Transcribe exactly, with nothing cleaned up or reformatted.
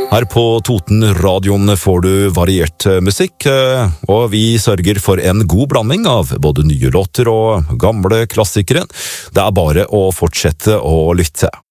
Her på Toten-radioen får du variert musikk, og vi sørger for en god blanding av både nye låter og gamle klassikere. Det er bare å fortsette å lytte.